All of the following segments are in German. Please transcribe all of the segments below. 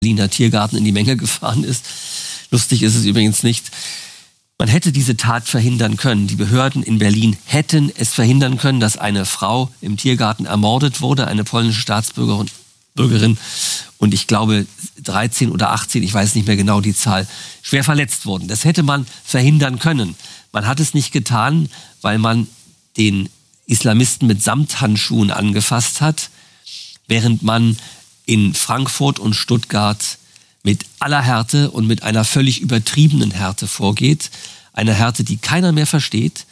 Berliner Tiergarten in die Menge gefahren ist. Lustig ist es übrigens nicht. Man hätte diese Tat verhindern können. Die Behörden in Berlin hätten es verhindern können, dass eine Frau im Tiergarten ermordet wurde, eine polnische Staatsbürgerin, und ich glaube 13 oder 18, ich weiß nicht mehr genau die Zahl, schwer verletzt wurden. Das hätte man verhindern können. Man hat es nicht getan, weil man den Islamisten mit Samthandschuhen angefasst hat, während man in Frankfurt und Stuttgart mit aller Härte und mit einer völlig übertriebenen Härte vorgeht. Eine Härte, die keiner mehr versteht.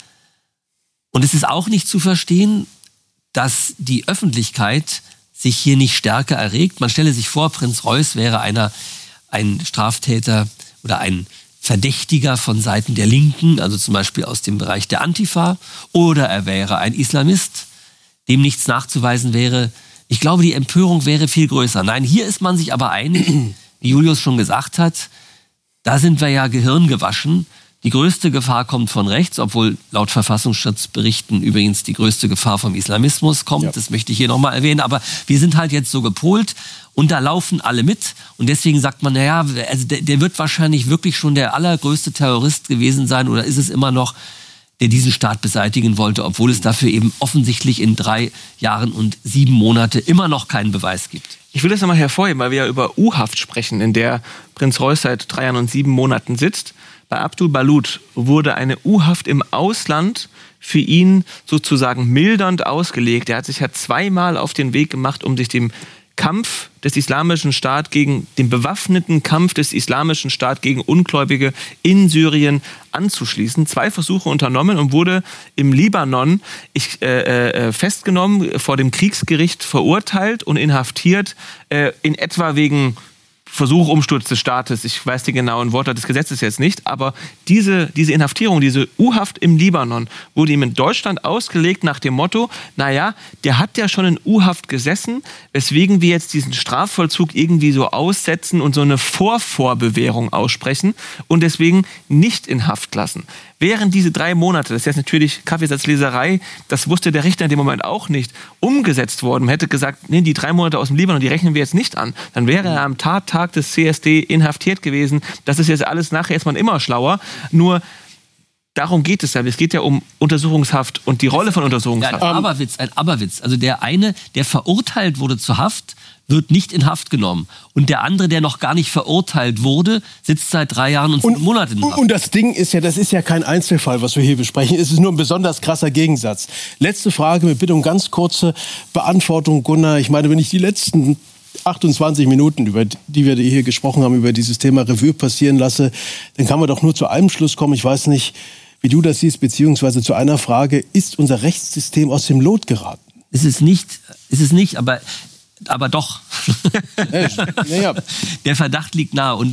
Und es ist auch nicht zu verstehen, dass die Öffentlichkeit sich hier nicht stärker erregt. Man stelle sich vor, Prinz Reuß wäre ein Straftäter oder ein Verdächtiger von Seiten der Linken, also zum Beispiel aus dem Bereich der Antifa, oder er wäre ein Islamist, dem nichts nachzuweisen wäre. Ich glaube, die Empörung wäre viel größer. Nein, hier ist man sich aber einig, wie Julius schon gesagt hat, da sind wir ja gehirngewaschen. Die größte Gefahr kommt von rechts, obwohl laut Verfassungsschutzberichten übrigens die größte Gefahr vom Islamismus kommt. Ja. Das möchte ich hier nochmal erwähnen. Aber wir sind halt jetzt so gepolt und da laufen alle mit. Und deswegen sagt man, naja, also der wird wahrscheinlich wirklich schon der allergrößte Terrorist gewesen sein, oder ist es immer noch, der diesen Staat beseitigen wollte, obwohl es dafür eben offensichtlich in 3 Jahren und 7 Monate immer noch keinen Beweis gibt. Ich will das nochmal hervorheben, weil wir ja über U-Haft sprechen, in der Prinz Reuß seit 3 Jahren und 7 Monaten sitzt. Bei Abdul Balut wurde eine U-Haft im Ausland für ihn sozusagen mildernd ausgelegt. Er hat sich ja 2-mal auf den Weg gemacht, um sich dem Kampf des Islamischen Staats gegen den bewaffneten Kampf des Islamischen Staats gegen Ungläubige in Syrien anzuschließen. 2 Versuche unternommen und wurde im Libanon festgenommen, vor dem Kriegsgericht verurteilt und inhaftiert, in etwa wegen Versuch, Umsturz des Staates. Ich weiß die genauen Worte des Gesetzes jetzt nicht, aber diese Inhaftierung, diese U-Haft im Libanon wurde ihm in Deutschland ausgelegt nach dem Motto, naja, der hat ja schon in U-Haft gesessen, weswegen wir jetzt diesen Strafvollzug irgendwie so aussetzen und so eine Vorvorbewährung aussprechen und deswegen nicht in Haft lassen. Während diese 3 Monate, das ist jetzt natürlich Kaffeesatzleserei, das wusste der Richter in dem Moment auch nicht, umgesetzt worden. Man hätte gesagt, nee, die 3 Monate aus dem Libanon, die rechnen wir jetzt nicht an. Dann wäre er am Tattag des CSD inhaftiert gewesen. Das ist jetzt alles, nachher ist man immer schlauer. Nur darum geht es ja. Es geht ja um Untersuchungshaft und die Rolle von Untersuchungshaft. Ja, ein Aberwitz. Also der eine, der verurteilt wurde zur Haft, wird nicht in Haft genommen. Und der andere, der noch gar nicht verurteilt wurde, sitzt seit 3 Jahren und 7 Monaten in Haft. Und das Ding ist ja, das ist ja kein Einzelfall, was wir hier besprechen. Es ist nur ein besonders krasser Gegensatz. Letzte Frage mit Bitte um ganz kurze Beantwortung, Gunnar. Ich meine, wenn ich die letzten 28 Minuten, über die wir hier gesprochen haben, über dieses Thema Revue passieren lasse, dann kann man doch nur zu einem Schluss kommen. Ich weiß nicht, wie du das siehst, beziehungsweise zu einer Frage: Ist unser Rechtssystem aus dem Lot geraten? Ist es nicht, aber doch. Ja. Der Verdacht liegt nahe und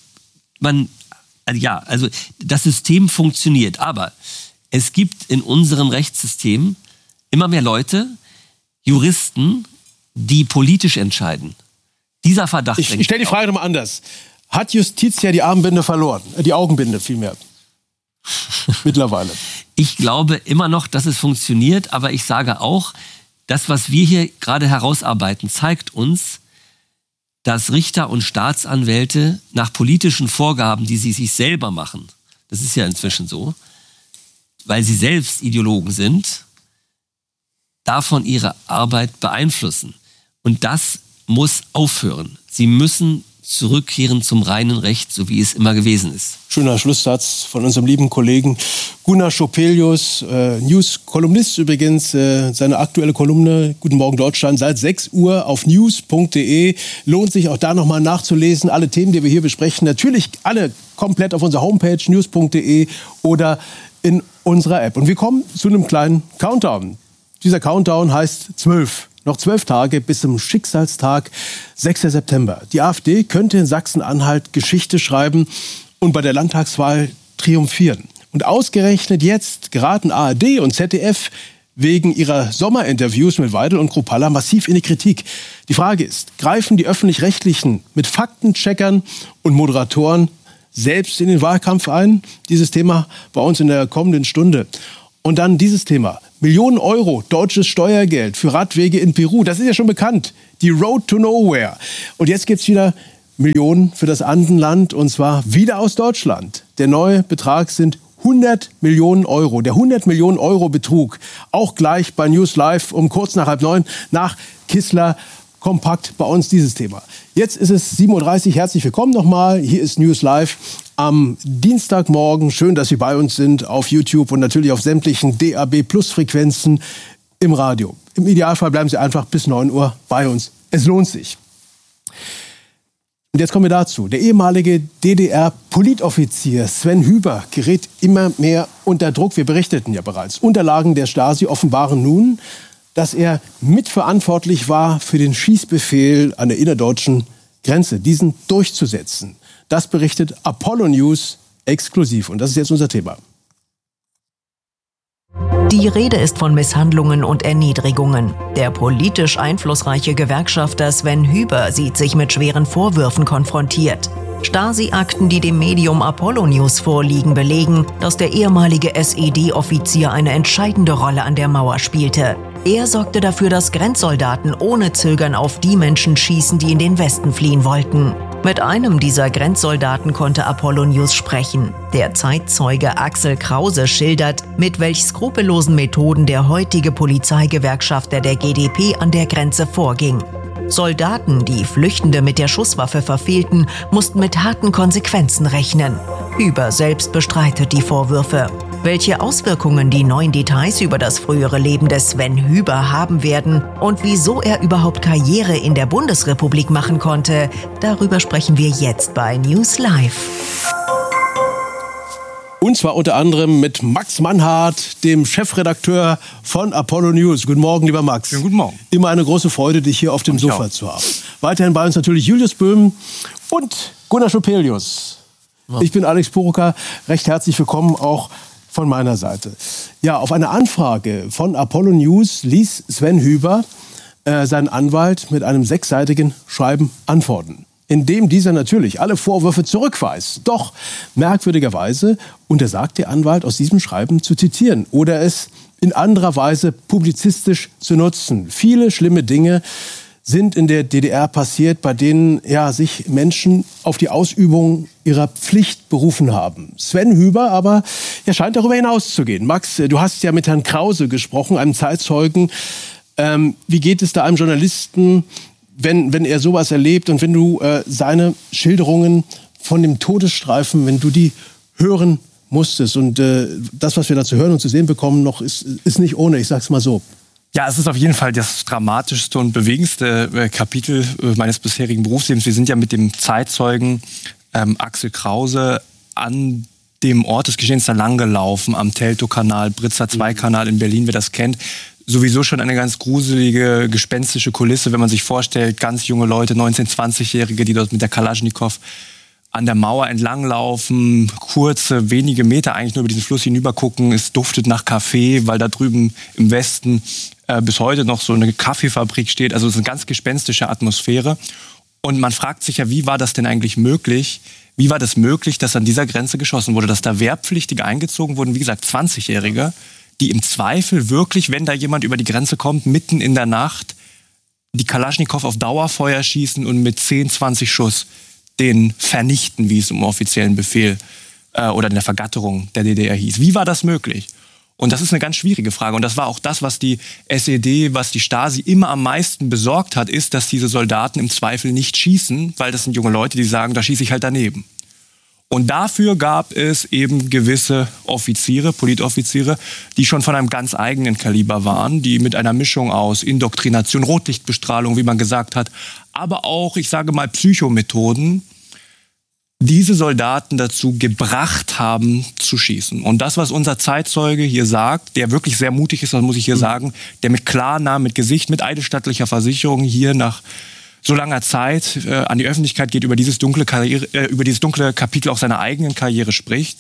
also das System funktioniert, aber es gibt in unserem Rechtssystem immer mehr Leute, Juristen, die politisch entscheiden. Dieser Verdacht. Ich stelle die Frage nochmal anders. Hat Justitia die Armbinde verloren? Die Augenbinde vielmehr. Mittlerweile. Ich glaube immer noch, dass es funktioniert, aber ich sage auch, das, was wir hier gerade herausarbeiten, zeigt uns, dass Richter und Staatsanwälte nach politischen Vorgaben, die sie sich selber machen, das ist ja inzwischen so, weil sie selbst Ideologen sind, davon ihre Arbeit beeinflussen. Und das muss aufhören. Sie müssen zurückkehren zum reinen Recht, so wie es immer gewesen ist. Schöner Schlusssatz von unserem lieben Kollegen Gunnar Schopelius, News-Kolumnist übrigens. Seine aktuelle Kolumne Guten Morgen Deutschland seit 6 Uhr auf news.de. Lohnt sich auch da nochmal nachzulesen. Alle Themen, die wir hier besprechen, natürlich alle komplett auf unserer Homepage news.de oder in unserer App. Und wir kommen zu einem kleinen Countdown. Dieser Countdown heißt 12. Noch 12 Tage bis zum Schicksalstag, 6. September. Die AfD könnte in Sachsen-Anhalt Geschichte schreiben und bei der Landtagswahl triumphieren. Und ausgerechnet jetzt geraten ARD und ZDF wegen ihrer Sommerinterviews mit Weidel und Kruppalla massiv in die Kritik. Die Frage ist, greifen die Öffentlich-Rechtlichen mit Faktencheckern und Moderatoren selbst in den Wahlkampf ein? Dieses Thema bei uns in der kommenden Stunde. Und dann dieses Thema. Millionen Euro deutsches Steuergeld für Radwege in Peru. Das ist ja schon bekannt. Die Road to Nowhere. Und jetzt gibt es wieder Millionen für das Andenland und zwar wieder aus Deutschland. Der neue Betrag sind 100 Millionen Euro. Der 100 Millionen Euro Betrug. Auch gleich bei News Live um kurz nach 8:30 nach Kissler. Kompakt bei uns dieses Thema. Jetzt ist es 7:30 Uhr. Herzlich willkommen nochmal. Hier ist News Live am Dienstagmorgen. Schön, dass Sie bei uns sind auf YouTube und natürlich auf sämtlichen DAB-Plus-Frequenzen im Radio. Im Idealfall bleiben Sie einfach bis 9 Uhr bei uns. Es lohnt sich. Und jetzt kommen wir dazu. Der ehemalige DDR-Politoffizier Sven Hüber gerät immer mehr unter Druck. Wir berichteten ja bereits. Unterlagen der Stasi offenbaren nun, dass er mitverantwortlich war für den Schießbefehl an der innerdeutschen Grenze, diesen durchzusetzen. Das berichtet Apollo News exklusiv. Und das ist jetzt unser Thema. Die Rede ist von Misshandlungen und Erniedrigungen. Der politisch einflussreiche Gewerkschafter Sven Hüber sieht sich mit schweren Vorwürfen konfrontiert. Stasi-Akten, die dem Medium Apollo News vorliegen, belegen, dass der ehemalige SED-Offizier eine entscheidende Rolle an der Mauer spielte. Er sorgte dafür, dass Grenzsoldaten ohne Zögern auf die Menschen schießen, die in den Westen fliehen wollten. Mit einem dieser Grenzsoldaten konnte Apollo News sprechen. Der Zeitzeuge Axel Krause schildert, mit welch skrupellosen Methoden der heutige Polizeigewerkschafter der GdP an der Grenze vorging. Soldaten, die Flüchtende mit der Schusswaffe verfehlten, mussten mit harten Konsequenzen rechnen. Hüber selbst bestreitet die Vorwürfe. Welche Auswirkungen die neuen Details über das frühere Leben des Sven Hüber haben werden und wieso er überhaupt Karriere in der Bundesrepublik machen konnte, darüber sprechen wir jetzt bei News Live. Und zwar unter anderem mit Max Mannhardt, dem Chefredakteur von Apollo News. Guten Morgen, lieber Max. Ja, guten Morgen. Immer eine große Freude, dich hier auf dem Sofa zu haben. Weiterhin bei uns natürlich Julius Böhm und Gunnar Schopelius. Ja. Ich bin Alex Purucker. Recht herzlich willkommen auch von meiner Seite. Ja, auf eine Anfrage von Apollo News ließ Sven Hüber seinen Anwalt mit einem 6-seitigen Schreiben antworten, in dem dieser natürlich alle Vorwürfe zurückweist. Doch merkwürdigerweise untersagt der Anwalt, aus diesem Schreiben zu zitieren oder es in anderer Weise publizistisch zu nutzen. Viele schlimme Dinge sind in der DDR passiert, bei denen sich Menschen auf die Ausübung ihrer Pflicht berufen haben. Sven Hüber aber scheint darüber hinauszugehen. Max, du hast ja mit Herrn Krause gesprochen, einem Zeitzeugen. Wie geht es da einem Journalisten, wenn er sowas erlebt und wenn du seine Schilderungen von dem Todesstreifen, wenn du die hören musstest? Und das, was wir da zu hören und zu sehen bekommen, noch ist nicht ohne, ich sag's mal so. Ja, es ist auf jeden Fall das dramatischste und bewegendste Kapitel meines bisherigen Berufslebens. Wir sind ja mit dem Zeitzeugen Axel Krause an dem Ort des Geschehens da lang gelaufen, am Teltow-Kanal, Britzer-2-Kanal in Berlin, wer das kennt. Sowieso schon eine ganz gruselige, gespenstische Kulisse, wenn man sich vorstellt, ganz junge Leute, 19-, 20-Jährige, die dort mit der Kalaschnikow an der Mauer entlanglaufen, kurze, wenige Meter eigentlich nur über diesen Fluss hinüber gucken. Es duftet nach Kaffee, weil da drüben im Westen bis heute noch so eine Kaffeefabrik steht. Also es ist eine ganz gespenstische Atmosphäre. Und man fragt sich ja, wie war das denn eigentlich möglich? Wie war das möglich, dass an dieser Grenze geschossen wurde, dass da Wehrpflichtige eingezogen wurden, wie gesagt 20-Jährige, die im Zweifel wirklich, wenn da jemand über die Grenze kommt, mitten in der Nacht, die Kalaschnikow auf Dauerfeuer schießen und mit 10, 20 Schuss den vernichten, wie es im offiziellen Befehl oder in der Vergatterung der DDR hieß. Wie war das möglich? Und das ist eine ganz schwierige Frage. Und das war auch das, was die SED, was die Stasi immer am meisten besorgt hat, ist, dass diese Soldaten im Zweifel nicht schießen, weil das sind junge Leute, die sagen, da schieße ich halt daneben. Und dafür gab es eben gewisse Offiziere, Politoffiziere, die schon von einem ganz eigenen Kaliber waren, die mit einer Mischung aus Indoktrination, Rotlichtbestrahlung, wie man gesagt hat, aber auch, ich sage mal, Psychomethoden, diese Soldaten dazu gebracht haben, zu schießen. Und das, was unser Zeitzeuge hier sagt, der wirklich sehr mutig ist, das muss ich hier sagen, der mit Klarnamen, mit Gesicht, mit eidesstattlicher Versicherung hier nach so langer Zeit an die Öffentlichkeit geht, über dieses dunkle Kapitel auch seiner eigenen Karriere spricht.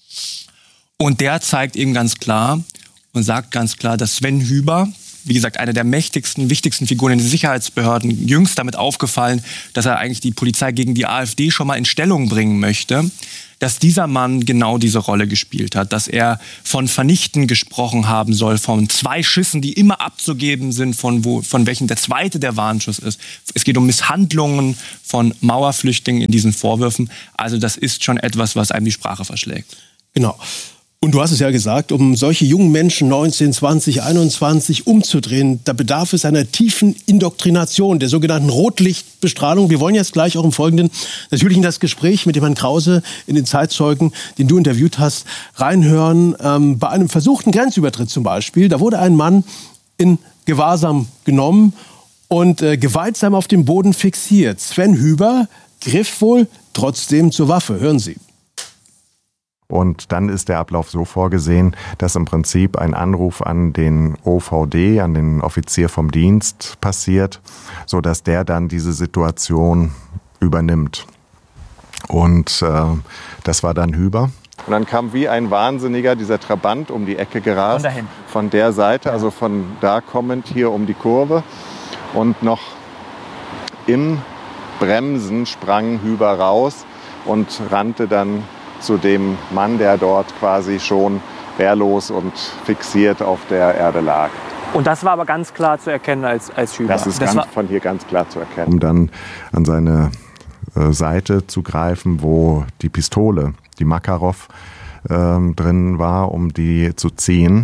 Und der zeigt eben ganz klar und sagt ganz klar, dass Sven Hüber, wie gesagt, eine der mächtigsten, wichtigsten Figuren in den Sicherheitsbehörden, jüngst damit aufgefallen, dass er eigentlich die Polizei gegen die AfD schon mal in Stellung bringen möchte, dass dieser Mann genau diese Rolle gespielt hat, dass er von Vernichten gesprochen haben soll, von 2 Schüssen, die immer abzugeben sind, von welchen der zweite der Warnschuss ist. Es geht um Misshandlungen von Mauerflüchtlingen in diesen Vorwürfen. Also das ist schon etwas, was einem die Sprache verschlägt. Genau. Und du hast es ja gesagt, um solche jungen Menschen 19, 20, 21 umzudrehen, da bedarf es einer tiefen Indoktrination, der sogenannten Rotlichtbestrahlung. Wir wollen jetzt gleich auch im Folgenden natürlich in das Gespräch mit dem Herrn Krause, in den Zeitzeugen, den du interviewt hast, reinhören. Bei einem versuchten Grenzübertritt zum Beispiel, da wurde ein Mann in Gewahrsam genommen und gewaltsam auf dem Boden fixiert. Sven Hüber griff wohl trotzdem zur Waffe. Hören Sie. Und dann ist der Ablauf so vorgesehen, dass im Prinzip ein Anruf an den OVD, an den Offizier vom Dienst passiert, sodass der dann diese Situation übernimmt. Und das war dann Hüber. Und dann kam wie ein Wahnsinniger dieser Trabant um die Ecke gerast. Von der Seite, also von da kommend hier um die Kurve. Und noch im Bremsen sprang Hüber raus und rannte dann zu dem Mann, der dort quasi schon wehrlos und fixiert auf der Erde lag. Und das war aber ganz klar zu erkennen als Hüber? Das ist von hier ganz klar zu erkennen. Um dann an seine Seite zu greifen, wo die Pistole, die Makarov, drin war, um die zu ziehen.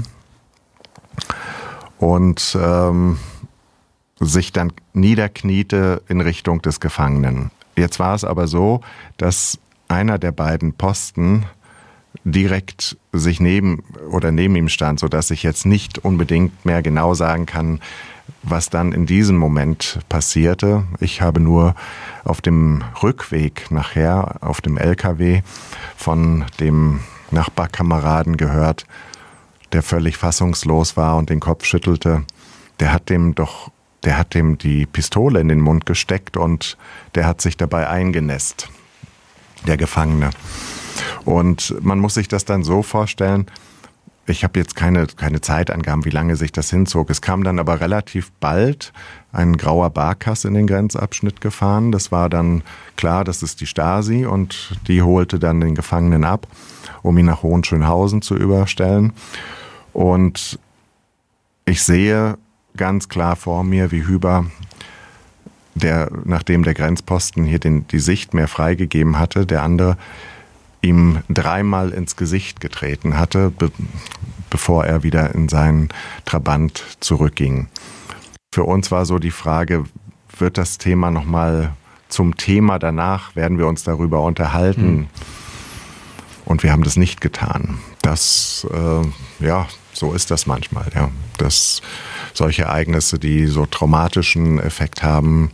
Und sich dann niederkniete in Richtung des Gefangenen. Jetzt war es aber so, dass einer der beiden Posten direkt sich neben ihm stand, sodass ich jetzt nicht unbedingt mehr genau sagen kann, was dann in diesem Moment passierte. Ich habe nur auf dem Rückweg nachher, auf dem LKW, von dem Nachbarkameraden gehört, der völlig fassungslos war und den Kopf schüttelte. Der hat dem die Pistole in den Mund gesteckt und der hat sich dabei eingenässt. Der Gefangene. Und man muss sich das dann so vorstellen, ich habe jetzt keine Zeitangaben, wie lange sich das hinzog. Es kam dann aber relativ bald ein grauer Barkas in den Grenzabschnitt gefahren. Das war dann klar, das ist die Stasi und die holte dann den Gefangenen ab, um ihn nach Hohenschönhausen zu überstellen. Und ich sehe ganz klar vor mir, wie Hüber, nachdem der Grenzposten hier die Sicht mehr freigegeben hatte, der andere ihm 3-mal ins Gesicht getreten hatte, bevor er wieder in seinen Trabant zurückging. Für uns war so die Frage, wird das Thema nochmal zum Thema danach, werden wir uns darüber unterhalten? Und wir haben das nicht getan. Das, so ist das manchmal, ja. Dass solche Ereignisse, die so traumatischen Effekt haben,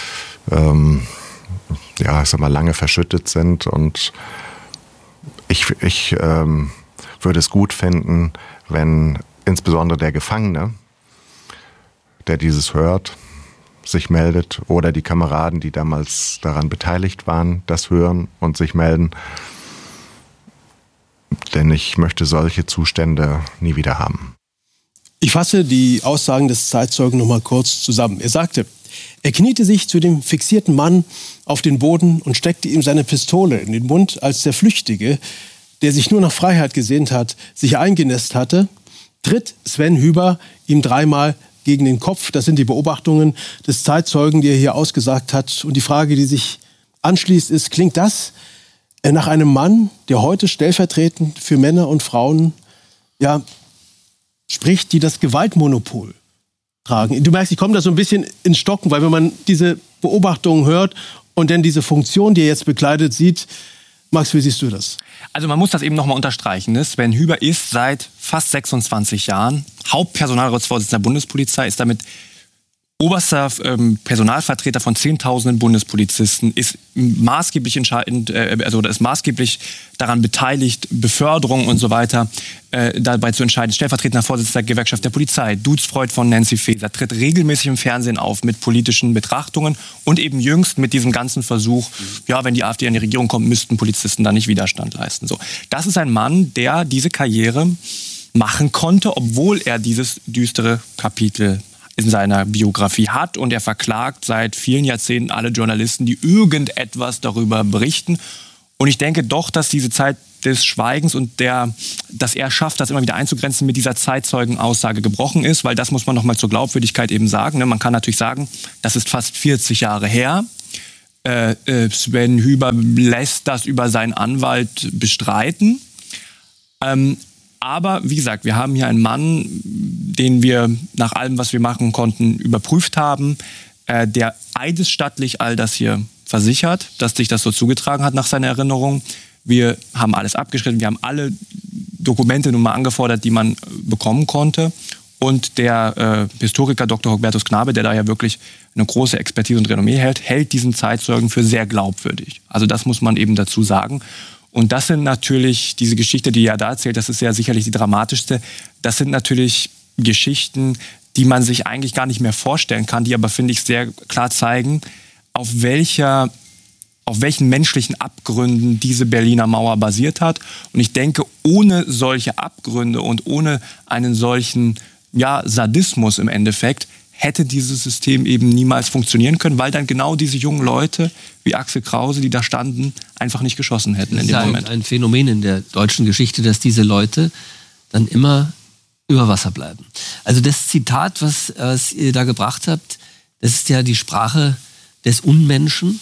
lange verschüttet sind. Und ich würde es gut finden, wenn insbesondere der Gefangene, der dieses hört, sich meldet oder die Kameraden, die damals daran beteiligt waren, das hören und sich melden. Denn ich möchte solche Zustände nie wieder haben. Ich fasse die Aussagen des Zeitzeugen noch mal kurz zusammen. Er sagte, er kniete sich zu dem fixierten Mann auf den Boden und steckte ihm seine Pistole in den Mund, als der Flüchtige, der sich nur nach Freiheit gesehnt hat, sich eingenässt hatte, tritt Sven Hüber ihm 3-mal gegen den Kopf. Das sind die Beobachtungen des Zeitzeugen, die er hier ausgesagt hat. Und die Frage, die sich anschließt, ist, klingt das nach einem Mann, der heute stellvertretend für Männer und Frauen spricht, die das Gewaltmonopol tragen? Du merkst, ich komme da so ein bisschen ins Stocken, weil wenn man diese Beobachtungen hört und dann diese Funktion, die er jetzt bekleidet, sieht, Max, wie siehst du das? Also man muss das eben nochmal unterstreichen. Sven Hüber ist seit fast 26 Jahren Hauptpersonalratsvorsitzender der Bundespolizei, ist damit oberster Personalvertreter von Zehntausenden Bundespolizisten, ist maßgeblich entscheidend, ist maßgeblich daran beteiligt, Beförderung und so weiter dabei zu entscheiden. Stellvertretender Vorsitzender der Gewerkschaft der Polizei, Dudesfreund von Nancy Faeser, tritt regelmäßig im Fernsehen auf mit politischen Betrachtungen und eben jüngst mit diesem ganzen Versuch, wenn die AfD an die Regierung kommt, müssten Polizisten da nicht Widerstand leisten. So, das ist ein Mann, der diese Karriere machen konnte, obwohl er dieses düstere Kapitel in seiner Biografie hat, und er verklagt seit vielen Jahrzehnten alle Journalisten, die irgendetwas darüber berichten. Und ich denke doch, dass diese Zeit des Schweigens und dass er schafft, das immer wieder einzugrenzen, mit dieser Zeitzeugenaussage gebrochen ist, weil das muss man nochmal zur Glaubwürdigkeit eben sagen. Ne? Man kann natürlich sagen, das ist fast 40 Jahre her. Sven Hyber lässt das über seinen Anwalt bestreiten. Aber wie gesagt, wir haben hier einen Mann, den wir nach allem, was wir machen konnten, überprüft haben, der eidesstattlich all das hier versichert, dass sich das so zugetragen hat nach seiner Erinnerung. Wir haben alles abgeschrieben, wir haben alle Dokumente nun mal angefordert, die man bekommen konnte. Und der Historiker Dr. Hubertus Knabe, der da ja wirklich eine große Expertise und Renommee hält diesen Zeitzeugen für sehr glaubwürdig. Also das muss man eben dazu sagen. Und das sind natürlich, diese Geschichte, die er da erzählt, das ist ja sicherlich die dramatischste, das sind natürlich Geschichten, die man sich eigentlich gar nicht mehr vorstellen kann, die aber, finde ich, sehr klar zeigen, auf welchen menschlichen Abgründen diese Berliner Mauer basiert hat. Und ich denke, ohne solche Abgründe und ohne einen solchen Sadismus im Endeffekt, hätte dieses System eben niemals funktionieren können, weil dann genau diese jungen Leute wie Axel Krause, die da standen, einfach nicht geschossen hätten in dem Moment. Das ist ein Phänomen in der deutschen Geschichte, dass diese Leute dann immer über Wasser bleiben. Also das Zitat, was ihr da gebracht habt, das ist ja die Sprache des Unmenschen.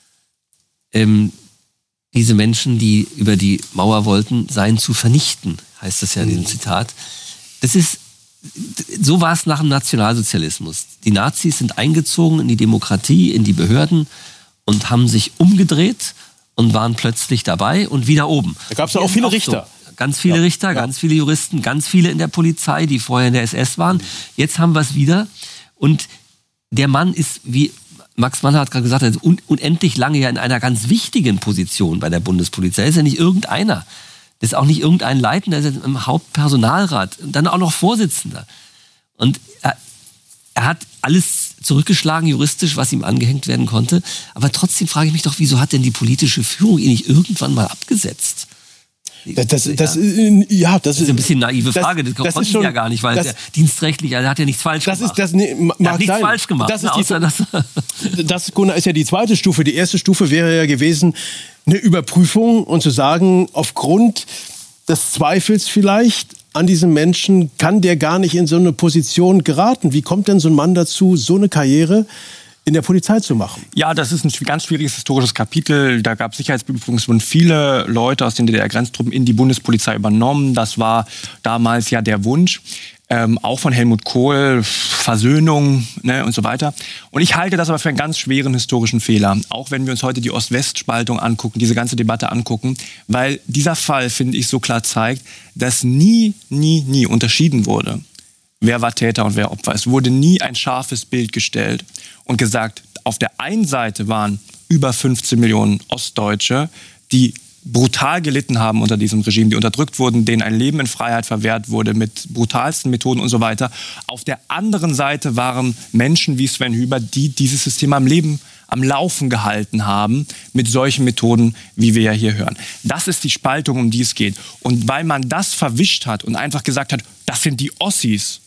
Diese Menschen, die über die Mauer wollten, seien zu vernichten, heißt das ja in diesem Zitat. So war es nach dem Nationalsozialismus. Die Nazis sind eingezogen in die Demokratie, in die Behörden und haben sich umgedreht und waren plötzlich dabei und wieder oben. Da gab es ja auch viele Richter. So. Ganz viele Richter, ganz viele Juristen, ganz viele in der Polizei, die vorher in der SS waren. Jetzt haben wir es wieder. Und der Mann ist, wie Max Mann hat gerade gesagt, unendlich lange ja in einer ganz wichtigen Position bei der Bundespolizei. Er ist ja nicht irgendeiner. Das ist auch nicht irgendein Leitender, der ist im Hauptpersonalrat. Und dann auch noch Vorsitzender. Und er hat alles zurückgeschlagen, juristisch, was ihm angehängt werden konnte. Aber trotzdem frage ich mich doch, wieso hat denn die politische Führung ihn nicht irgendwann mal abgesetzt? Das ist ein bisschen naive Frage, das konnte ihn ja gar nicht, weil der dienstrechtlich, er hat ja nichts falsch gemacht. Er hat nichts falsch gemacht. Das, Gunnar, ist ja die zweite Stufe. Die erste Stufe wäre ja gewesen, eine Überprüfung und zu sagen, aufgrund des Zweifels vielleicht an diesem Menschen kann der gar nicht in so eine Position geraten. Wie kommt denn so ein Mann dazu, so eine Karriere in der Polizei zu machen? Ja, das ist ein ganz schwieriges historisches Kapitel. Da gab es Sicherheitsprüfungen, es wurden viele Leute aus den DDR-Grenztruppen in die Bundespolizei übernommen. Das war damals ja der Wunsch, auch von Helmut Kohl, Versöhnung, ne, und so weiter. Und ich halte das aber für einen ganz schweren historischen Fehler, auch wenn wir uns heute die Ost-West-Spaltung angucken, diese ganze Debatte angucken, weil dieser Fall, finde ich, so klar zeigt, dass nie unterschieden wurde, wer war Täter und wer Opfer. Es wurde nie ein scharfes Bild gestellt und gesagt, auf der einen Seite waren über 15 Millionen Ostdeutsche, die brutal gelitten haben unter diesem Regime, die unterdrückt wurden, denen ein Leben in Freiheit verwehrt wurde mit brutalsten Methoden und so weiter. Auf der anderen Seite waren Menschen wie Sven Hyber, die dieses System am Laufen gehalten haben mit solchen Methoden, wie wir ja hier hören. Das ist die Spaltung, um die es geht. Und weil man das verwischt hat und einfach gesagt hat, das sind die Ossis,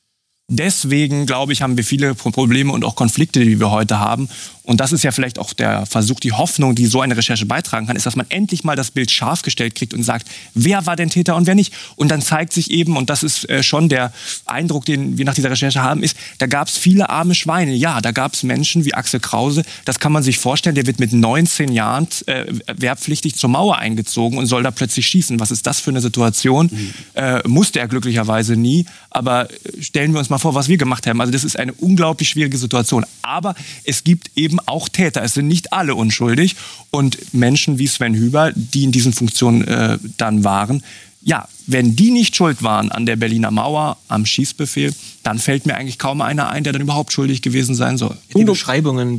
deswegen, glaube ich, haben wir viele Probleme und auch Konflikte, die wir heute haben. Und das ist ja vielleicht auch der Versuch, die Hoffnung, die so eine Recherche beitragen kann, ist, dass man endlich mal das Bild scharf gestellt kriegt und sagt, wer war denn Täter und wer nicht. Und dann zeigt sich eben, und das ist schon der Eindruck, den wir nach dieser Recherche haben, ist, da gab es viele arme Schweine. Ja, da gab es Menschen wie Axel Krause, das kann man sich vorstellen, der wird mit 19 Jahren wehrpflichtig zur Mauer eingezogen und soll da plötzlich schießen. Was ist das für eine Situation? Musste er glücklicherweise nie, aber stellen wir uns mal vor, was wir gemacht haben. Also das ist eine unglaublich schwierige Situation. Aber es gibt eben auch Täter. Es sind nicht alle unschuldig. Und Menschen wie Sven Hyber, die in diesen Funktionen dann waren, ja, wenn die nicht schuld waren an der Berliner Mauer, am Schießbefehl, dann fällt mir eigentlich kaum einer ein, der dann überhaupt schuldig gewesen sein soll. Die Beschreibungen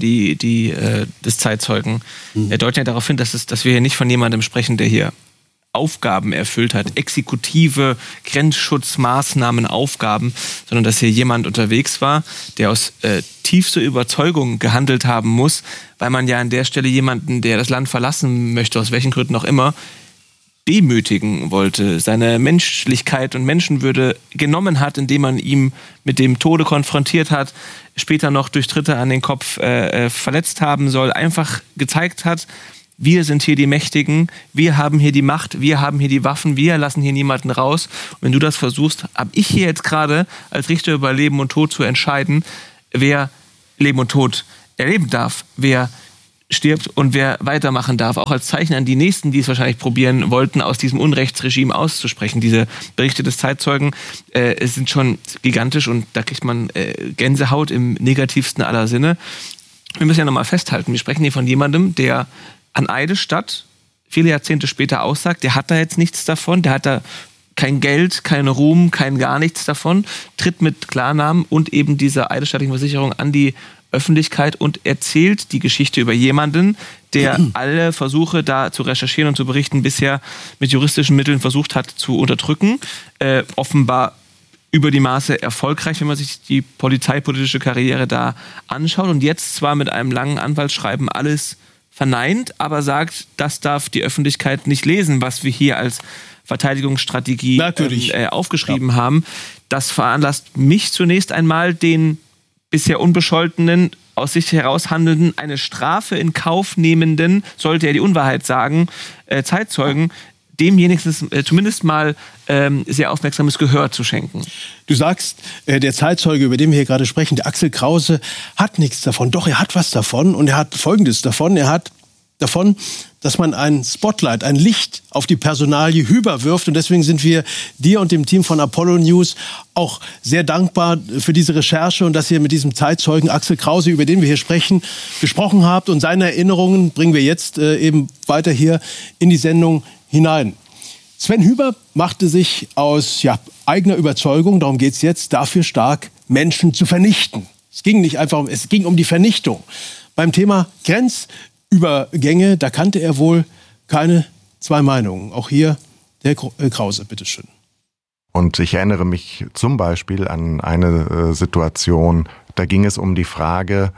des Zeitzeugen deuten ja darauf hin, dass wir hier nicht von jemandem sprechen, der hier Aufgaben erfüllt hat, exekutive Grenzschutzmaßnahmen, Aufgaben, sondern dass hier jemand unterwegs war, der aus tiefster Überzeugung gehandelt haben muss, weil man ja an der Stelle jemanden, der das Land verlassen möchte, aus welchen Gründen auch immer, demütigen wollte, seine Menschlichkeit und Menschenwürde genommen hat, indem man ihm mit dem Tode konfrontiert hat, später noch durch Tritte an den Kopf verletzt haben soll, einfach gezeigt hat, wir sind hier die Mächtigen, wir haben hier die Macht, wir haben hier die Waffen, wir lassen hier niemanden raus. Und wenn du das versuchst, habe ich hier jetzt gerade als Richter über Leben und Tod zu entscheiden, wer Leben und Tod erleben darf, wer stirbt und wer weitermachen darf. Auch als Zeichen an die Nächsten, die es wahrscheinlich probieren wollten, aus diesem Unrechtsregime auszusprechen. Diese Berichte des Zeitzeugen sind schon gigantisch und da kriegt man Gänsehaut im negativsten aller Sinne. Wir müssen ja nochmal festhalten, wir sprechen hier von jemandem, der an Eidesstadt viele Jahrzehnte später aussagt, der hat da jetzt nichts davon, der hat da kein Geld, keinen Ruhm, kein gar nichts davon, tritt mit Klarnamen und eben dieser eidesstattlichen Versicherung an die Öffentlichkeit und erzählt die Geschichte über jemanden, der alle Versuche da zu recherchieren und zu berichten bisher mit juristischen Mitteln versucht hat zu unterdrücken. Offenbar über die Maße erfolgreich, wenn man sich die polizeipolitische Karriere da anschaut und jetzt zwar mit einem langen Anwaltsschreiben alles verneint, aber sagt, das darf die Öffentlichkeit nicht lesen, was wir hier als Verteidigungsstrategie aufgeschrieben haben. Das veranlasst mich zunächst einmal, den bisher unbescholtenen, aus sich heraus handelnden, eine Strafe in Kauf nehmenden, sollte er die Unwahrheit sagen, Zeitzeugen, demjenigen zumindest mal sehr aufmerksames Gehör zu schenken. Du sagst, der Zeitzeuge, über den wir hier gerade sprechen, der Axel Krause, hat nichts davon. Doch, er hat was davon und er hat Folgendes davon. Er hat davon, dass man ein Spotlight, ein Licht auf die Personalie Hüber wirft. Und deswegen sind wir dir und dem Team von Apollo News auch sehr dankbar für diese Recherche und dass ihr mit diesem Zeitzeugen Axel Krause, über den wir hier sprechen, gesprochen habt. Und seine Erinnerungen bringen wir jetzt eben weiter hier in die Sendung hinein. Sven Hüber machte sich aus eigener Überzeugung, darum geht es jetzt, dafür stark, Menschen zu vernichten. Es ging nicht einfach es ging um die Vernichtung. Beim Thema Grenzübergänge, da kannte er wohl keine zwei Meinungen. Auch hier der Krause, bitteschön. Und ich erinnere mich zum Beispiel an eine Situation, da ging es um die Frage,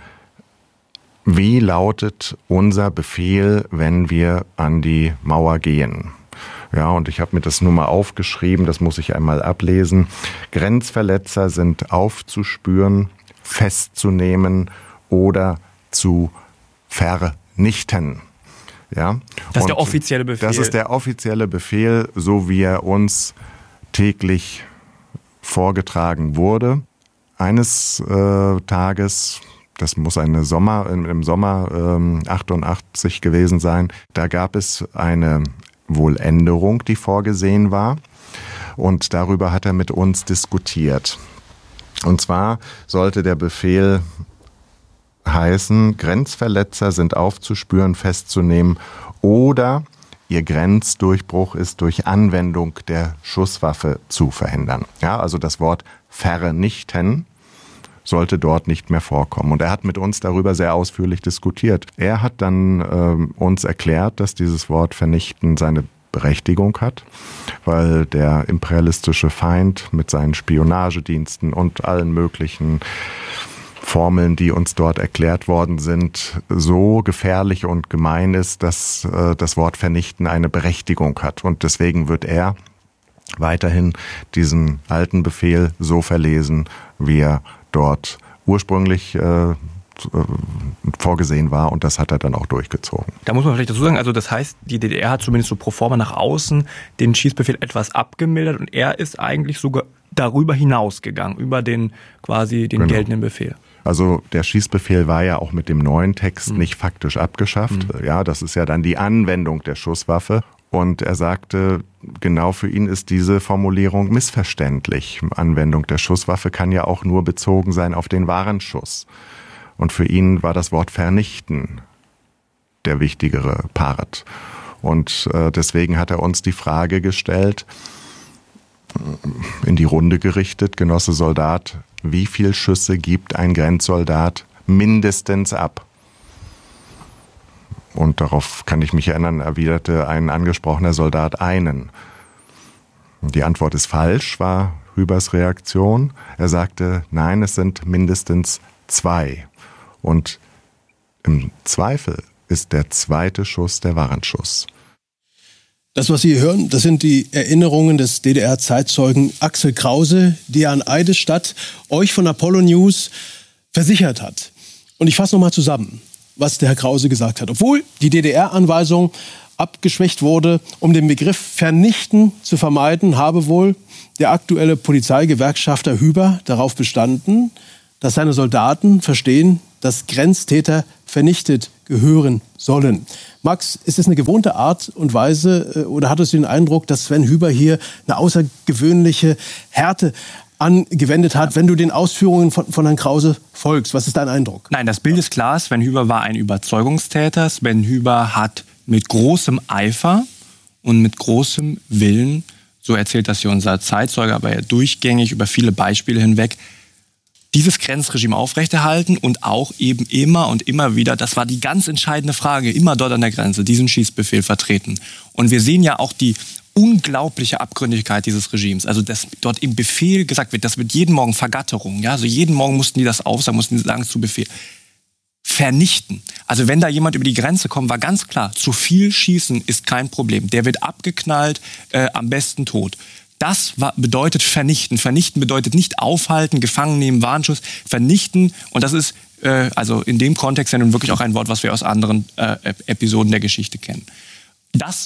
wie lautet unser Befehl, wenn wir an die Mauer gehen? Ja, und ich habe mir das nur mal aufgeschrieben, das muss ich einmal ablesen. Grenzverletzer sind aufzuspüren, festzunehmen oder zu vernichten. Ja? Das ist der offizielle Befehl. Das ist der offizielle Befehl, so wie er uns täglich vorgetragen wurde. Eines Tages, das muss im Sommer 88 gewesen sein, da gab es eine Wohländerung, die vorgesehen war. Und darüber hat er mit uns diskutiert. Und zwar sollte der Befehl heißen, Grenzverletzer sind aufzuspüren, festzunehmen oder ihr Grenzdurchbruch ist durch Anwendung der Schusswaffe zu verhindern. Ja, also das Wort vernichten sollte dort nicht mehr vorkommen. Und er hat mit uns darüber sehr ausführlich diskutiert. Er hat dann uns erklärt, dass dieses Wort vernichten seine Berechtigung hat, weil der imperialistische Feind mit seinen Spionagediensten und allen möglichen Formeln, die uns dort erklärt worden sind, so gefährlich und gemein ist, dass das Wort vernichten eine Berechtigung hat. Und deswegen wird er weiterhin diesen alten Befehl so verlesen, wie er dort ursprünglich vorgesehen war, und das hat er dann auch durchgezogen. Da muss man vielleicht dazu sagen, also das heißt, die DDR hat zumindest so pro forma nach außen den Schießbefehl etwas abgemildert und er ist eigentlich sogar darüber hinausgegangen, über den quasi den geltenden Befehl. Also der Schießbefehl war ja auch mit dem neuen Text nicht faktisch abgeschafft. Ja, das ist ja dann die Anwendung der Schusswaffe. Und er sagte, genau für ihn ist diese Formulierung missverständlich. Anwendung der Schusswaffe kann ja auch nur bezogen sein auf den Warenschuss. Und für ihn war das Wort vernichten der wichtigere Part. Und deswegen hat er uns die Frage gestellt, in die Runde gerichtet, Genosse Soldat, wie viel Schüsse gibt ein Grenzsoldat mindestens ab? Und darauf kann ich mich erinnern, erwiderte ein angesprochener Soldat einen. Die Antwort ist falsch, war Hübers Reaktion. Er sagte, nein, es sind mindestens 2. Und im Zweifel ist der zweite Schuss der Warenschuss. Das, was Sie hören, das sind die Erinnerungen des DDR-Zeitzeugen Axel Krause, die er an Eidesstadt euch von Apollo News versichert hat. Und ich fasse nochmal zusammen. was der Herr Krause gesagt hat. Obwohl die DDR-Anweisung abgeschwächt wurde, um den Begriff vernichten zu vermeiden, habe wohl der aktuelle Polizeigewerkschafter Hüber darauf bestanden, dass seine Soldaten verstehen, dass Grenztäter vernichtet gehören sollen. Max, ist es eine gewohnte Art und Weise oder hattest du den Eindruck, dass Sven Hüber hier eine außergewöhnliche Härte angewendet hat, wenn du den Ausführungen von Herrn Krause folgst? Was ist dein Eindruck? Nein, das Bild ist klar. Sven Hüber war ein Überzeugungstäter. Sven Hüber hat mit großem Eifer und mit großem Willen, so erzählt das hier unser Zeitzeuge, aber ja durchgängig über viele Beispiele hinweg, dieses Grenzregime aufrechterhalten und auch eben immer und immer wieder, das war die ganz entscheidende Frage, immer dort an der Grenze, diesen Schießbefehl vertreten. Und wir sehen ja auch die unglaubliche Abgründigkeit dieses Regimes. Also dass dort im Befehl gesagt wird, das wird jeden Morgen Vergatterung. Ja? Also jeden Morgen mussten die das aufsagen, mussten die sagen zu Befehl. Vernichten. Also wenn da jemand über die Grenze kommt, war ganz klar, zu viel schießen ist kein Problem. Der wird abgeknallt, am besten tot. Das bedeutet vernichten. Vernichten bedeutet nicht aufhalten, gefangen nehmen, Warnschuss. Vernichten, und das ist also in dem Kontext ja nun wirklich auch ein Wort, was wir aus anderen Episoden der Geschichte kennen. Das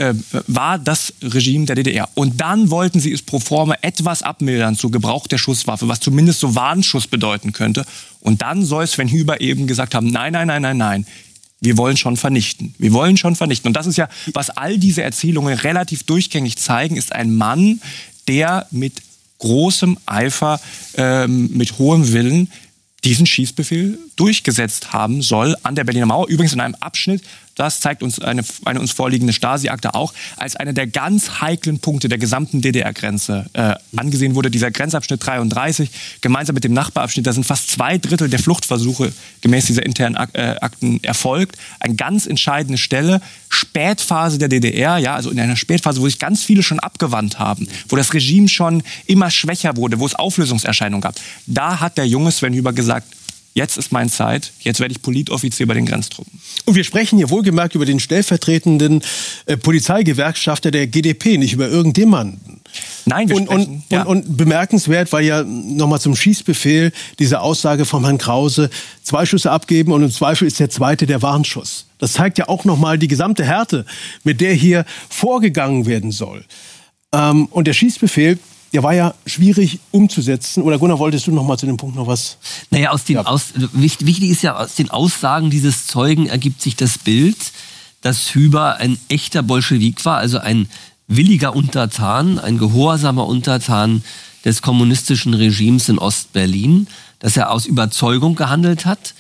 war das Regime der DDR. Und dann wollten sie es pro forma etwas abmildern zu Gebrauch der Schusswaffe, was zumindest so Warnschuss bedeuten könnte. Und dann soll Sven Hüber eben gesagt haben, nein. Wir wollen schon vernichten. Wir wollen schon vernichten. Und das ist ja, was all diese Erzählungen relativ durchgängig zeigen, ist ein Mann, der mit großem Eifer, mit hohem Willen diesen Schießbefehl durchgesetzt haben soll an der Berliner Mauer. Übrigens in einem Abschnitt, das zeigt uns eine uns vorliegende Stasi-Akte auch, als einer der ganz heiklen Punkte der gesamten DDR-Grenze angesehen wurde. Dieser Grenzabschnitt 33, gemeinsam mit dem Nachbarabschnitt, da sind fast 2/3 der Fluchtversuche gemäß dieser internen Akten erfolgt. Eine ganz entscheidende Stelle, Spätphase der DDR, ja, also in einer Spätphase, wo sich ganz viele schon abgewandt haben, wo das Regime schon immer schwächer wurde, wo es Auflösungserscheinungen gab. Da hat der junge Sven Hüber gesagt, jetzt ist meine Zeit, jetzt werde ich Politoffizier bei den Grenztruppen. Und wir sprechen hier wohlgemerkt über den stellvertretenden Polizeigewerkschafter der GdP, nicht über irgendjemanden. Nein, wir sprechen... Und bemerkenswert war ja nochmal zum Schießbefehl diese Aussage von Herrn Krause, 2 Schüsse abgeben und im Zweifel ist der zweite der Warnschuss. Das zeigt ja auch nochmal die gesamte Härte, mit der hier vorgegangen werden soll. Und der Schießbefehl, der war ja schwierig umzusetzen. Oder Gunnar, wolltest du noch mal zu dem Punkt noch was? Naja, wichtig ist ja, aus den Aussagen dieses Zeugen ergibt sich das Bild, dass Hüber ein echter Bolschewik war, also ein williger Untertan, ein gehorsamer Untertan des kommunistischen Regimes in Ostberlin, dass er aus Überzeugung gehandelt hat.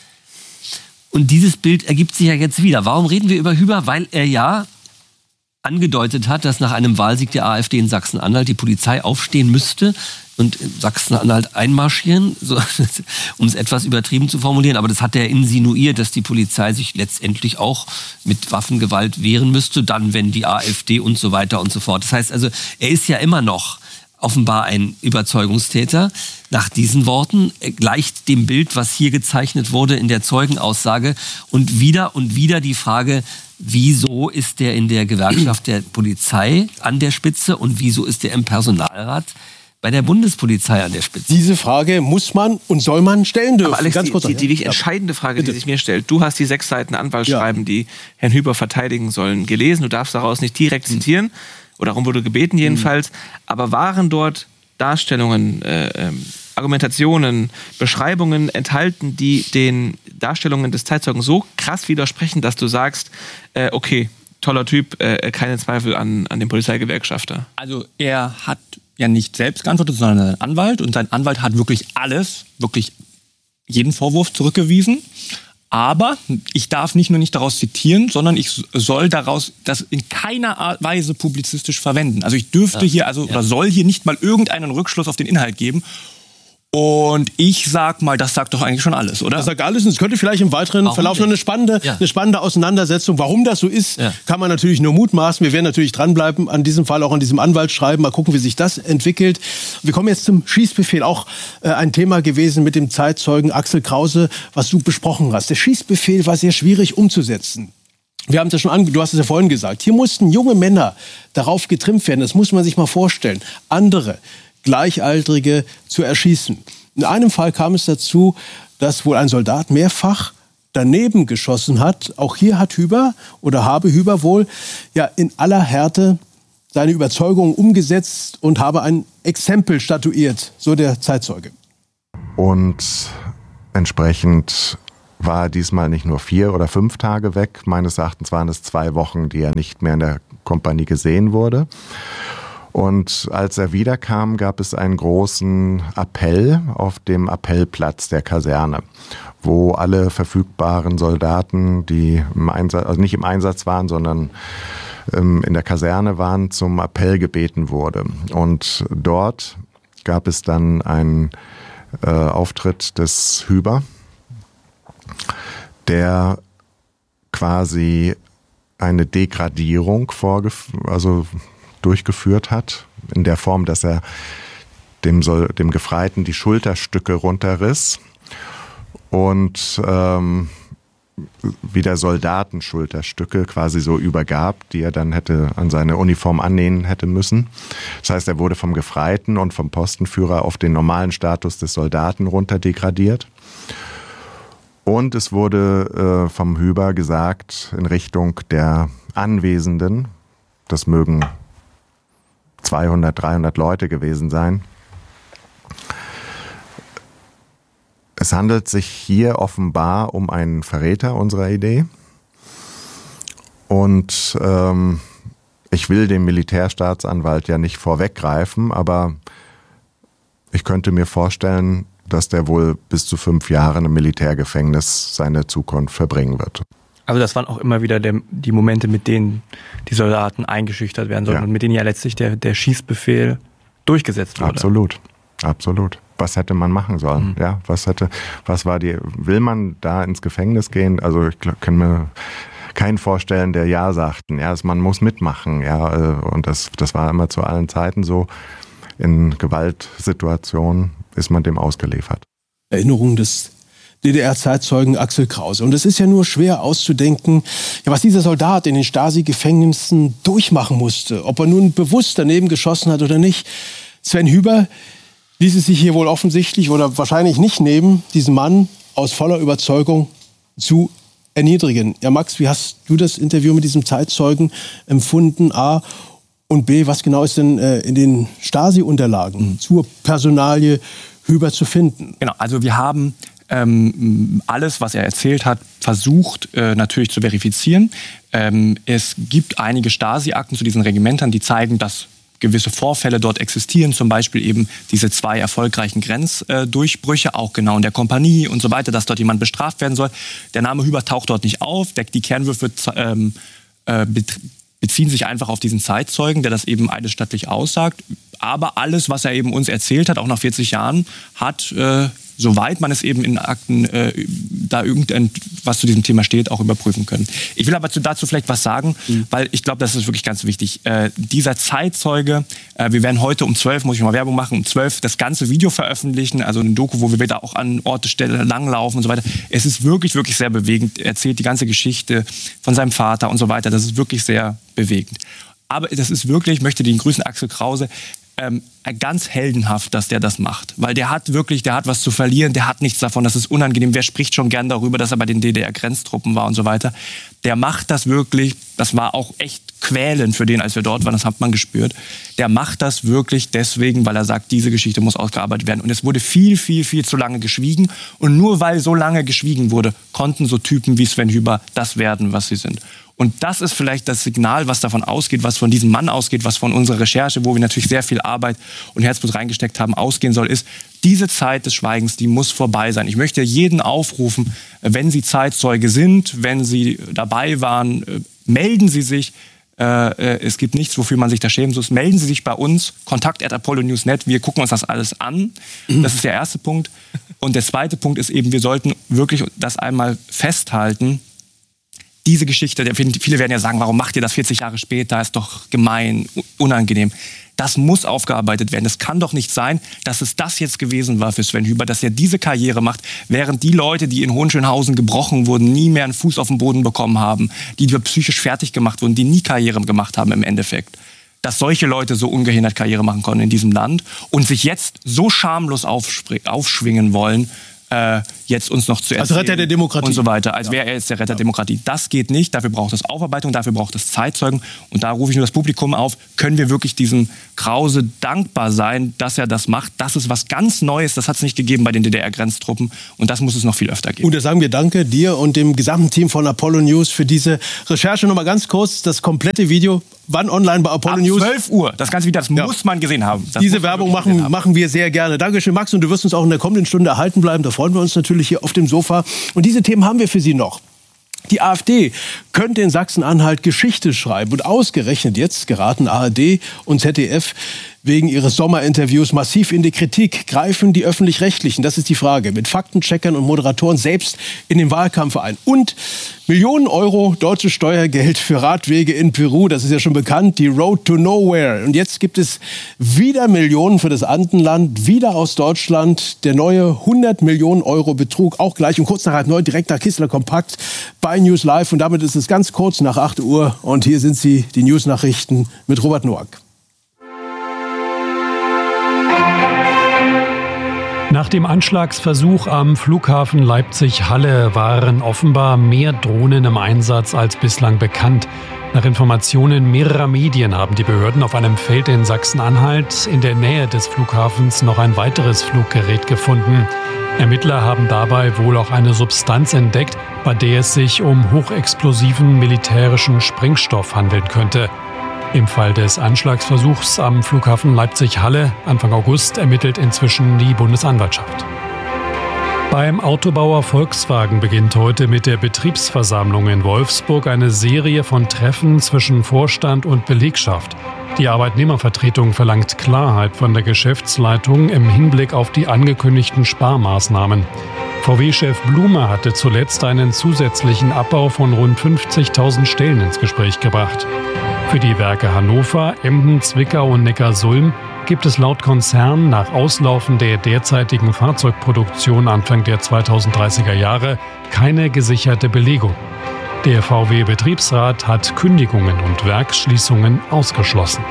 Und dieses Bild ergibt sich ja jetzt wieder. Warum reden wir über Hüber? Weil er ja angedeutet hat, dass nach einem Wahlsieg der AfD in Sachsen-Anhalt die Polizei aufstehen müsste und in Sachsen-Anhalt einmarschieren, so, um es etwas übertrieben zu formulieren. Aber das hat er insinuiert, dass die Polizei sich letztendlich auch mit Waffengewalt wehren müsste, dann wenn die AfD und so weiter und so fort. Das heißt also, er ist ja immer noch offenbar ein Überzeugungstäter. Nach diesen Worten gleicht dem Bild, was hier gezeichnet wurde in der Zeugenaussage. Und wieder die Frage, wieso ist der in der Gewerkschaft der Polizei an der Spitze und wieso ist der im Personalrat bei der Bundespolizei an der Spitze? Diese Frage muss man und soll man stellen dürfen. Aber Alex, die entscheidende Frage, die sich mir stellt, du hast die 6 Seiten Anwaltsschreiben, die Herrn Hüber verteidigen sollen, gelesen. Du darfst daraus nicht direkt zitieren. Oder darum wurde gebeten jedenfalls. Aber waren dort Darstellungen, Argumentationen, Beschreibungen enthalten, die den Darstellungen des Zeitzeugen so krass widersprechen, dass du sagst, okay, toller Typ, keine Zweifel an dem Polizeigewerkschafter? Also er hat ja nicht selbst geantwortet, sondern sein Anwalt. Und sein Anwalt hat wirklich jeden Vorwurf zurückgewiesen. Aber ich darf nicht nur nicht daraus zitieren, sondern ich soll daraus das in keiner Weise publizistisch verwenden. Also ich dürfte oder soll hier nicht mal irgendeinen Rückschluss auf den Inhalt geben. Und ich sag mal, das sagt doch eigentlich schon alles, oder? Das sagt alles und es könnte vielleicht im weiteren Verlauf noch eine spannende Auseinandersetzung. Warum das so ist, kann man natürlich nur mutmaßen. Wir werden natürlich dranbleiben, an diesem Fall auch an diesem Anwaltsschreiben. Mal gucken, wie sich das entwickelt. Wir kommen jetzt zum Schießbefehl. Auch ein Thema gewesen mit dem Zeitzeugen Axel Krause, was du besprochen hast. Der Schießbefehl war sehr schwierig umzusetzen. Wir haben es ja du hast es ja vorhin gesagt. Hier mussten junge Männer darauf getrimmt werden. Das muss man sich mal vorstellen. Andere Gleichaltrige zu erschießen. In einem Fall kam es dazu, dass wohl ein Soldat mehrfach daneben geschossen hat. Auch hier hat habe Hüber wohl ja in aller Härte seine Überzeugung umgesetzt und habe ein Exempel statuiert, so der Zeitzeuge. Und entsprechend war er diesmal nicht nur 4 oder 5 Tage weg. Meines Erachtens waren es 2 Wochen, die er nicht mehr in der Kompanie gesehen wurde. Und als er wiederkam, gab es einen großen Appell auf dem Appellplatz der Kaserne, wo alle verfügbaren Soldaten, die im Einsatz, also nicht im Einsatz waren, sondern in der Kaserne waren, zum Appell gebeten wurde. Und dort gab es dann einen Auftritt des Hüber, der quasi eine Degradierung durchgeführt hat, in der Form, dass er dem Gefreiten die Schulterstücke runterriss und wieder Soldatenschulterstücke quasi so übergab, die er dann hätte an seine Uniform annähen hätte müssen. Das heißt, er wurde vom Gefreiten und vom Postenführer auf den normalen Status des Soldaten runter degradiert. Und es wurde vom Hüber gesagt in Richtung der Anwesenden, das mögen 200, 300 Leute gewesen sein. Es handelt sich hier offenbar um einen Verräter unserer Idee. Und ich will dem Militärstaatsanwalt ja nicht vorweggreifen, aber ich könnte mir vorstellen, dass der wohl bis zu 5 Jahre im Militärgefängnis seine Zukunft verbringen wird. Also das waren auch immer wieder die Momente, mit denen die Soldaten eingeschüchtert werden sollen und mit denen ja letztlich der Schießbefehl durchgesetzt wurde. Absolut, absolut. Was hätte man machen sollen? Ja, will man da ins Gefängnis gehen? Also ich kann mir keinen vorstellen, der Ja sagten. Ja, man muss mitmachen. Ja, und das war immer zu allen Zeiten so. In Gewaltsituationen ist man dem ausgeliefert. Erinnerung des DDR-Zeitzeugen Axel Krause. Und es ist ja nur schwer auszudenken, was dieser Soldat in den Stasi-Gefängnissen durchmachen musste. Ob er nun bewusst daneben geschossen hat oder nicht. Sven Hüber ließ es sich hier wohl offensichtlich oder wahrscheinlich nicht nehmen, diesen Mann aus voller Überzeugung zu erniedrigen. Ja, Max, wie hast du das Interview mit diesem Zeitzeugen empfunden? A und B, was genau ist denn in den Stasi-Unterlagen zur Personalie Hüber zu finden? Genau, also wir haben alles, was er erzählt hat, versucht natürlich zu verifizieren. Es gibt einige Stasi-Akten zu diesen Regimentern, die zeigen, dass gewisse Vorfälle dort existieren, zum Beispiel eben diese 2 erfolgreichen Grenzdurchbrüche, auch genau in der Kompanie und so weiter, dass dort jemand bestraft werden soll. Der Name Hüber taucht dort nicht auf. Die Kernwürfe beziehen sich einfach auf diesen Zeitzeugen, der das eben eidesstattlich aussagt. Aber alles, was er eben uns erzählt hat, auch nach 40 Jahren, hat, soweit man es eben in Akten da irgendwas zu diesem Thema steht, auch überprüfen können. Ich will aber dazu vielleicht was sagen, weil ich glaube, das ist wirklich ganz wichtig. Dieser Zeitzeuge, wir werden heute um 12, muss ich mal Werbung machen, um 12 das ganze Video veröffentlichen, also eine Doku, wo wir wieder auch an Orte, Stelle langlaufen und so weiter. Es ist wirklich, wirklich sehr bewegend. Er erzählt die ganze Geschichte von seinem Vater und so weiter. Das ist wirklich sehr bewegend. Aber das ist wirklich, ich möchte den grüßen Axel Krause, ganz heldenhaft, dass der das macht. Weil der hat was zu verlieren, der hat nichts davon, das ist unangenehm. Wer spricht schon gern darüber, dass er bei den DDR-Grenztruppen war und so weiter. Der macht das wirklich, das war auch echt quälend für den, als wir dort waren, das hat man gespürt. Der macht das wirklich deswegen, weil er sagt, diese Geschichte muss ausgearbeitet werden. Und es wurde viel, viel, viel zu lange geschwiegen. Und nur weil so lange geschwiegen wurde, konnten so Typen wie Sven Hüber das werden, was sie sind. Und das ist vielleicht das Signal, was davon ausgeht, was von diesem Mann ausgeht, was von unserer Recherche, wo wir natürlich sehr viel Arbeit und Herzblut reingesteckt haben, ausgehen soll, ist, diese Zeit des Schweigens, die muss vorbei sein. Ich möchte jeden aufrufen, wenn Sie Zeitzeuge sind, wenn Sie dabei waren, melden Sie sich. Es gibt nichts, wofür man sich da schämen muss. Melden Sie sich bei uns, kontakt@apollonews.net. Wir gucken uns das alles an. Das ist der erste Punkt. Und der zweite Punkt ist eben, wir sollten wirklich das einmal festhalten. Diese Geschichte, viele werden ja sagen, warum macht ihr das 40 Jahre später, ist doch gemein, unangenehm. Das muss aufgearbeitet werden. Es kann doch nicht sein, dass es das jetzt gewesen war für Sven Hüber, dass er diese Karriere macht, während die Leute, die in Hohenschönhausen gebrochen wurden, nie mehr einen Fuß auf den Boden bekommen haben, die psychisch fertig gemacht wurden, die nie Karriere gemacht haben im Endeffekt. Dass solche Leute so ungehindert Karriere machen konnten in diesem Land und sich jetzt so schamlos aufschwingen wollen, jetzt uns noch zu erzählen. Also Retter der Demokratie. Und so weiter, als wäre er jetzt der Retter der Demokratie. Das geht nicht, dafür braucht es Aufarbeitung, dafür braucht es Zeitzeugen. Und da rufe ich nur das Publikum auf, können wir wirklich diesem Krause dankbar sein, dass er das macht. Das ist was ganz Neues, das hat es nicht gegeben bei den DDR-Grenztruppen und das muss es noch viel öfter geben. Und da sagen wir danke dir und dem gesamten Team von Apollo News für diese Recherche. Nochmal ganz kurz, das komplette Video, wann online bei Apollo News? 12 Uhr, das ganze Video, das muss man gesehen haben. Diese Werbung machen wir sehr gerne. Dankeschön, Max, und du wirst uns auch in der kommenden Stunde erhalten bleiben. Da freuen wir uns natürlich hier auf dem Sofa. Und diese Themen haben wir für Sie noch. Die AfD könnte in Sachsen-Anhalt Geschichte schreiben. Und ausgerechnet jetzt geraten ARD und ZDF wegen ihres Sommerinterviews massiv in die Kritik. Greifen die Öffentlich-Rechtlichen, das ist die Frage, mit Faktencheckern und Moderatoren selbst in den Wahlkampf ein. Und Millionen Euro deutsches Steuergeld für Radwege in Peru, das ist ja schon bekannt, die Road to Nowhere. Und jetzt gibt es wieder Millionen für das Andenland, wieder aus Deutschland. Der neue 100 Millionen Euro Betrug, auch gleich um kurz nach 8:30 direkt nach Kistler Kompakt bei News Live. Und damit ist es ganz kurz nach 8 Uhr. Und hier sind sie, die News-Nachrichten mit Robert Noack. Nach dem Anschlagsversuch am Flughafen Leipzig-Halle waren offenbar mehr Drohnen im Einsatz als bislang bekannt. Nach Informationen mehrerer Medien haben die Behörden auf einem Feld in Sachsen-Anhalt in der Nähe des Flughafens noch ein weiteres Fluggerät gefunden. Ermittler haben dabei wohl auch eine Substanz entdeckt, bei der es sich um hochexplosiven militärischen Sprengstoff handeln könnte. Im Fall des Anschlagsversuchs am Flughafen Leipzig-Halle Anfang August ermittelt inzwischen die Bundesanwaltschaft. Beim Autobauer Volkswagen beginnt heute mit der Betriebsversammlung in Wolfsburg eine Serie von Treffen zwischen Vorstand und Belegschaft. Die Arbeitnehmervertretung verlangt Klarheit von der Geschäftsleitung im Hinblick auf die angekündigten Sparmaßnahmen. VW-Chef Blume hatte zuletzt einen zusätzlichen Abbau von rund 50.000 Stellen ins Gespräch gebracht. Für die Werke Hannover, Emden, Zwickau und Neckarsulm gibt es laut Konzern nach Auslaufen der derzeitigen Fahrzeugproduktion Anfang der 2030er Jahre keine gesicherte Belegung. Der VW-Betriebsrat hat Kündigungen und Werksschließungen ausgeschlossen.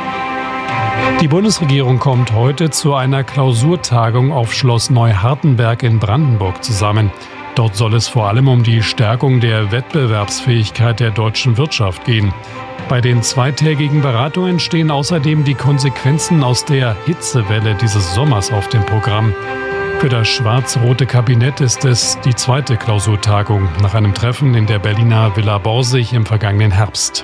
Die Bundesregierung kommt heute zu einer Klausurtagung auf Schloss Neuhardenberg in Brandenburg zusammen. Dort soll es vor allem um die Stärkung der Wettbewerbsfähigkeit der deutschen Wirtschaft gehen. Bei den zweitägigen Beratungen stehen außerdem die Konsequenzen aus der Hitzewelle dieses Sommers auf dem Programm. Für das schwarz-rote Kabinett ist es die zweite Klausurtagung nach einem Treffen in der Berliner Villa Borsig im vergangenen Herbst.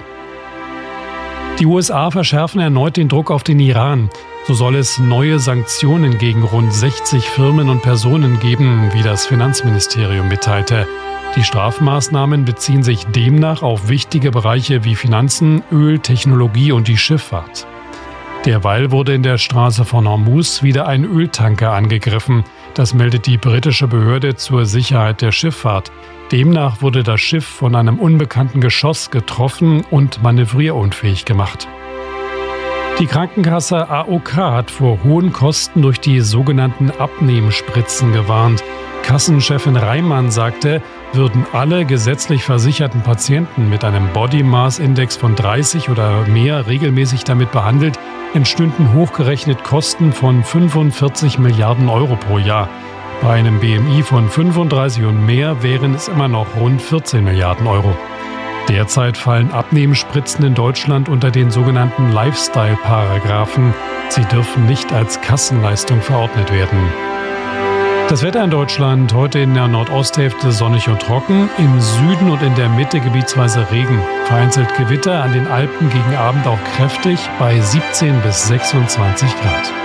Die USA verschärfen erneut den Druck auf den Iran. So soll es neue Sanktionen gegen rund 60 Firmen und Personen geben, wie das Finanzministerium mitteilte. Die Strafmaßnahmen beziehen sich demnach auf wichtige Bereiche wie Finanzen, Öl, Technologie und die Schifffahrt. Derweil wurde in der Straße von Hormuz wieder ein Öltanker angegriffen. Das meldet die britische Behörde zur Sicherheit der Schifffahrt. Demnach wurde das Schiff von einem unbekannten Geschoss getroffen und manövrierunfähig gemacht. Die Krankenkasse AOK hat vor hohen Kosten durch die sogenannten Abnehmspritzen gewarnt. Kassenchefin Reimann sagte, würden alle gesetzlich versicherten Patienten mit einem Body Mass Index von 30 oder mehr regelmäßig damit behandelt, entstünden hochgerechnet Kosten von 45 Milliarden Euro pro Jahr. Bei einem BMI von 35 und mehr wären es immer noch rund 14 Milliarden Euro. Derzeit fallen Abnehmspritzen in Deutschland unter den sogenannten Lifestyle-Paragraphen. Sie dürfen nicht als Kassenleistung verordnet werden. Das Wetter in Deutschland heute in der Nordosthälfte sonnig und trocken, im Süden und in der Mitte gebietsweise Regen. Vereinzelt Gewitter, an den Alpen gegen Abend auch kräftig bei 17 bis 26 Grad.